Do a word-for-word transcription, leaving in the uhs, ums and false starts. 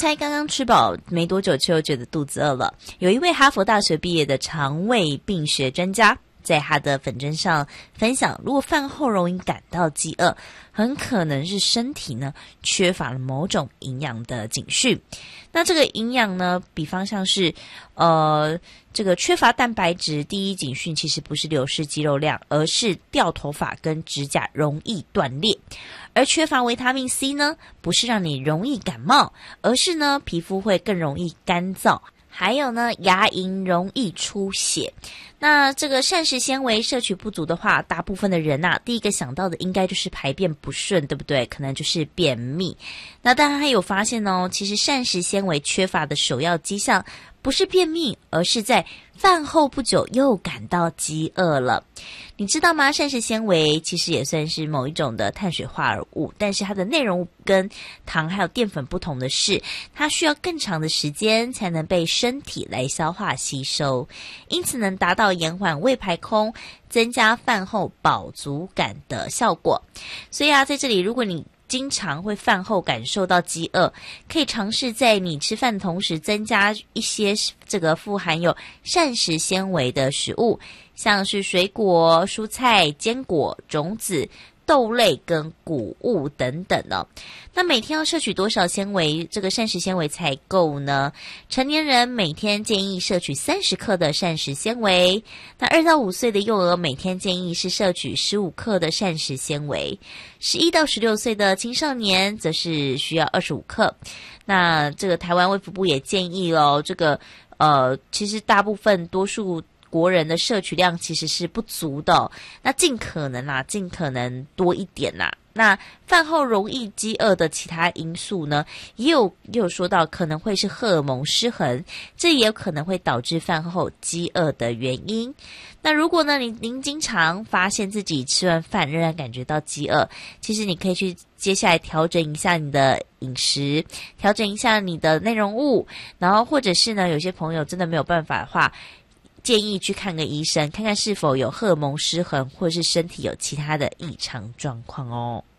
才刚刚吃饱没多久，却又觉得肚子饿了。有一位哈佛大学毕业的肠胃病学专家，在他的粉专上分享，如果饭后容易感到饥饿，很可能是身体呢缺乏了某种营养的警讯。那这个营养呢，比方像是呃这个缺乏蛋白质，第一警讯其实不是流失肌肉量，而是掉头发跟指甲容易断裂。而缺乏维他命 C 呢，不是让你容易感冒，而是呢皮肤会更容易干燥，还有呢牙龈容易出血。那这个膳食纤维摄取不足的话，大部分的人啊，第一个想到的应该就是排便不顺，对不对？可能就是便秘。那当然还有发现哦，其实膳食纤维缺乏的首要迹象不是便秘，而是在饭后不久又感到饥饿了。你知道吗？膳食纤维其实也算是某一种的碳水化合物，但是它的内容跟糖还有淀粉不同的是，它需要更长的时间才能被身体来消化吸收，因此能达到延缓胃排空、增加饭后饱足感的效果。所以啊，在这里如果你经常会饭后感受到饥饿，可以尝试在你吃饭的同时增加一些这个富含有膳食纤维的食物，像是水果、蔬菜、坚果、种子、豆类跟谷物等等哦。那每天要摄取多少纤维，这个膳食纤维才够呢？成年人每天建议摄取三十克的膳食纤维，那二到五岁的幼儿每天建议是摄取十五克的膳食纤维，十一到十六岁的青少年则是需要二十五克。那这个台湾卫福部也建议哦，这个呃，其实大部分多数国人的摄取量其实是不足的哦，那尽可能啦，尽可能多一点啦。那饭后容易饥饿的其他因素呢，也有也有说到可能会是荷尔蒙失衡，这也有可能会导致饭后饥饿的原因。那如果呢，您您经常发现自己吃完饭仍然感觉到饥饿，其实你可以去接下来调整一下你的饮食，调整一下你的内容物，然后或者是呢，有些朋友真的没有办法的话，建议去看个医生，看看是否有荷尔蒙失衡，或是身体有其他的异常状况哦。